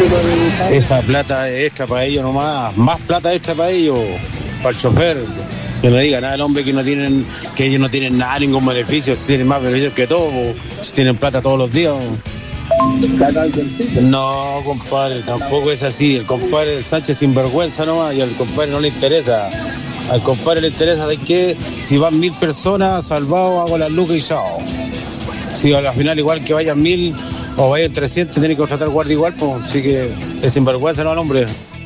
Esa plata es extra para ellos nomás, más plata extra para ellos, para el chofer. Que no diga nada el hombre que ellos no tienen nada, ningún beneficio, si tienen más beneficios que todos, si tienen plata todos los días. No, compadre, tampoco es así. El compadre del Sánchez sinvergüenza nomás y al compadre no le interesa. Al compadre le interesa de que si van 1000 personas, salvado, hago las lucas y chao. Si a la final igual que vayan 1000 o vayan 300, tienen que contratar guardia igual, pues sí que es sinvergüenza, no al hombre.